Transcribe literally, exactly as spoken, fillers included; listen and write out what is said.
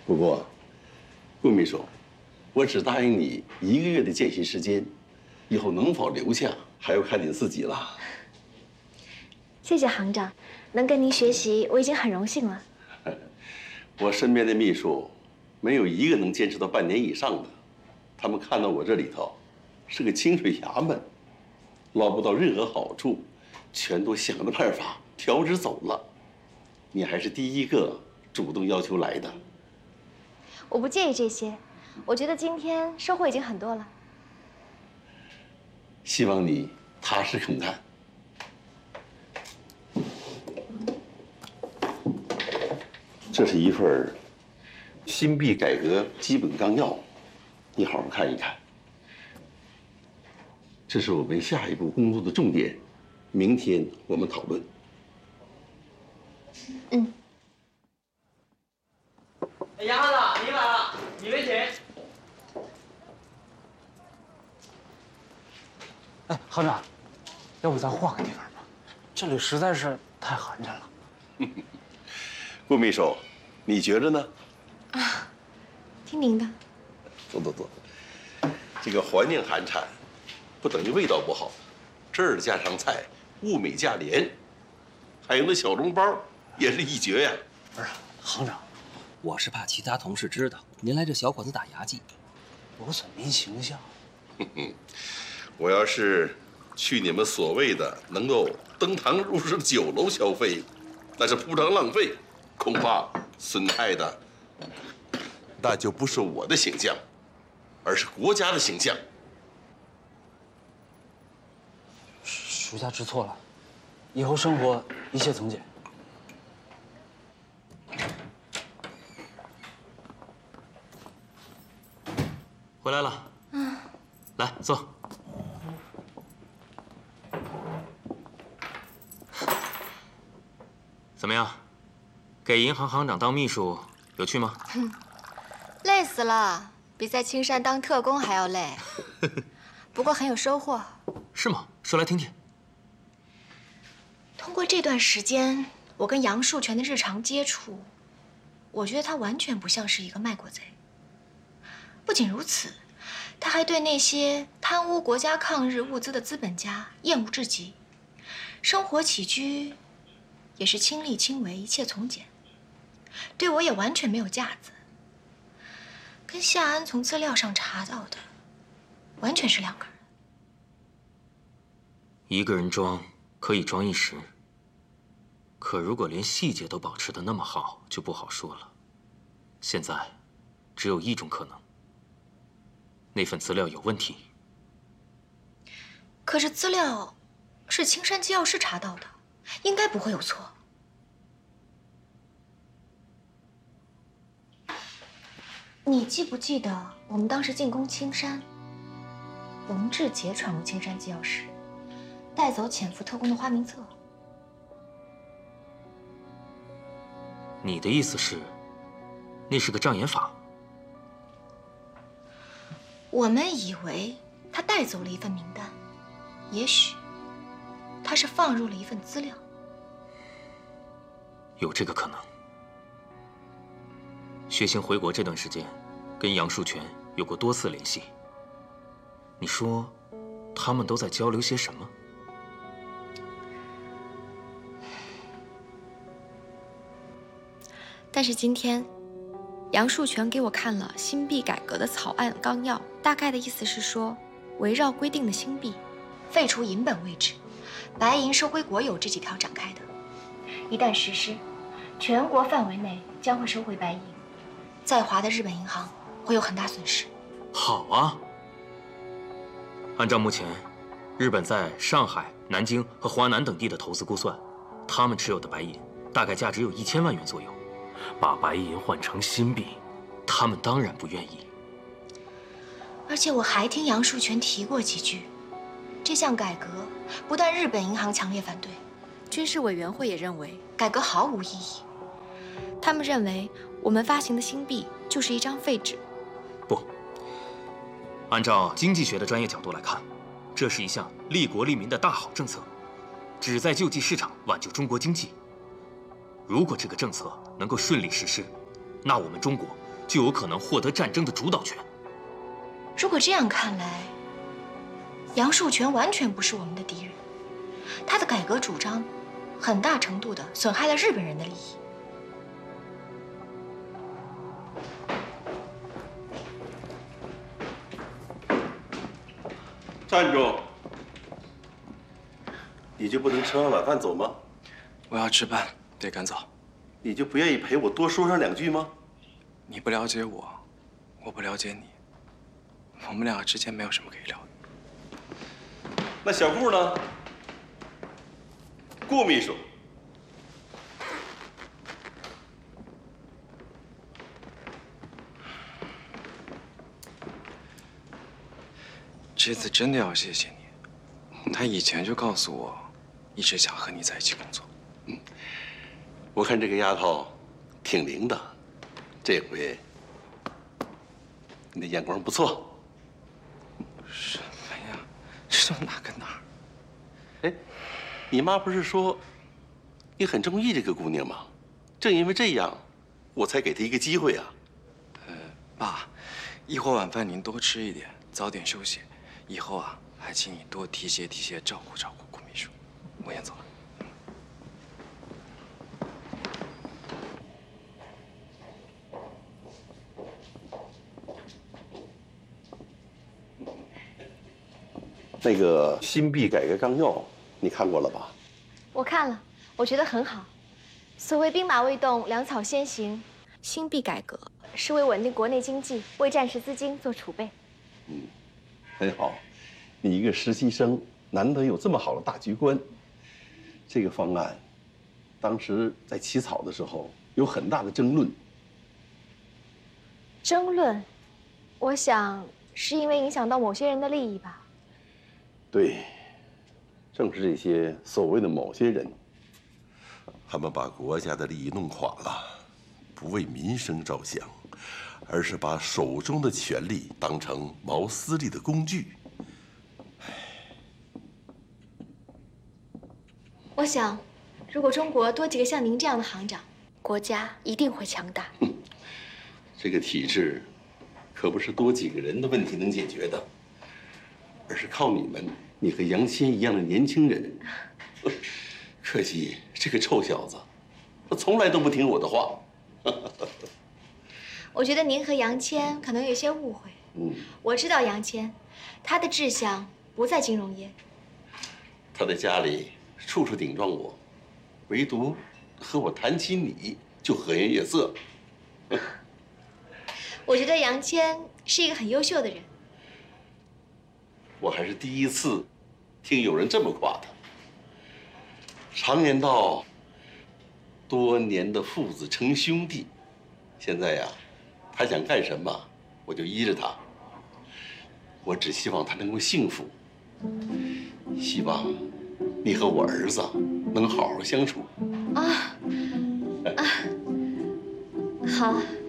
不过，顾秘书，我只答应你一个月的见习时间，以后能否留下还要看你自己了。 谢谢行长，能跟您学习，我已经很荣幸了。 我身边的秘书，没有一个能坚持到半年以上的。他们看到我这里头是个清水衙门，捞不到任何好处，全都想着办法调职走了。你还是第一个主动要求来的。 我不介意这些，我觉得今天收获已经很多了。 希望你踏实肯干。这是一份新币改革基本纲要，你好好看一看。这是我们下一步工作的重点，明天我们讨论。 嗯。 杨行长，您来了，里面请。 哎，行长，要不咱换个地方吧？这里实在是太寒碜了。 顾秘书，你觉着呢？ 啊，听您的。 坐坐坐。这个环境寒碜，不等于味道不好。这儿的家常菜物美价廉，还有那小笼包也是一绝呀。 不是，行长， 我是怕其他同事知道您来这小馆子打牙祭， 有损您形象。 哼哼，我要是去你们所谓的能够登堂入室的酒楼消费，那是铺张浪费，恐怕损害的那就不是我的形象，而是国家的形象。 属下知错了，以后生活一切从简。 回来了。嗯。来，坐。怎么样？给银行行长当秘书有趣吗？ 哼，累死了，比在青山当特工还要累。不过很有收获。 是吗？说来听听。 通过这段时间，我跟杨树全的日常接触，我觉得他完全不像是一个卖国贼。不仅如此，他还对那些贪污国家抗日物资的资本家厌恶至极，生活起居也是亲力亲为，一切从简，对我也完全没有架子，跟夏安从资料上查到的完全是两个人。 一个人装可以装一时，可如果连细节都保持得那么好，就不好说了。现在只有一种可能，那份资料有问题。 可是资料是青山机要室查到的，应该不会有错。你记不记得我们当时进攻青山，龙志杰闯入青山机要室，带走潜伏特工的花名册？ 你的意思是，那是个障眼法？ 我们以为他带走了一份名单，也许他是放入了一份资料。 有这个可能。薛兴回国这段时间，跟杨树全有过多次联系。你说，他们都在交流些什么？ 但是今天，杨树全给我看了新币改革的草案纲要，大概的意思是说，围绕规定的新币，废除银本位制，白银收归国有这几条展开的。一旦实施，全国范围内将会收回白银，在华的日本银行会有很大损失。 好啊！按照目前日本在上海、南京和华南等地的投资估算，他们持有的白银大概价值有一千万元左右。把白银换成新币，他们当然不愿意。 而且我还听杨树全提过几句，这项改革不但日本银行强烈反对，军事委员会也认为改革毫无意义。他们认为我们发行的新币就是一张废纸。 不，按照经济学的专业角度来看，这是一项利国利民的大好政策，旨在救济市场，挽救中国经济。如果这个政策能够顺利实施，那我们中国就有可能获得战争的主导权。 如果这样看来，杨树全完全不是我们的敌人，他的改革主张很大程度的损害了日本人的利益。 站住！你就不能吃完晚饭走吗？ 我要值班，得赶早。 你就不愿意陪我多说上两句吗？ 你不了解我，我不了解你，我们两个之间没有什么可以聊的。 那小顾呢？顾秘书， 这次真的要谢谢你，他以前就告诉我，一直想和你在一起工作。 嗯，我看这个丫头挺灵的，这回你的眼光不错。 什么呀？这都哪跟哪儿？ 哎，你妈不是说你很中意这个姑娘吗？正因为这样，我才给她一个机会啊。 呃，爸，一会儿晚饭您多吃一点，早点休息。以后啊，还请你多提携提携，照顾照顾顾秘书。我先走了。 那个新币改革纲要，你看过了吧？ 我看了，我觉得很好。所谓兵马未动，粮草先行，新币改革是为稳定国内经济、为战时资金做储备。 嗯，很好。你一个实习生，难得有这么好的大局观。这个方案，当时在起草的时候有很大的争论。 争论，我想是因为影响到某些人的利益吧。 对，正是这些所谓的某些人，他们把国家的利益弄垮了，不为民生着想，而是把手中的权力当成谋私利的工具。 我想，如果中国多几个像您这样的行长，国家一定会强大。 这个体制，可不是多几个人的问题能解决的，而是靠你们，你和杨谦一样的年轻人。可惜这个臭小子，他从来都不听我的话。 我觉得您和杨谦可能有些误会。 嗯， 我知道杨谦，他的志向不在金融业。 他在家里处处顶撞我，唯独和我谈起你就和颜悦色。 我觉得杨谦是一个很优秀的人。 我还是第一次听有人这么夸他。常言道，多年的父子成兄弟。现在呀，他想干什么，我就依着他。我只希望他能够幸福，希望你和我儿子能好好相处。 啊啊，好。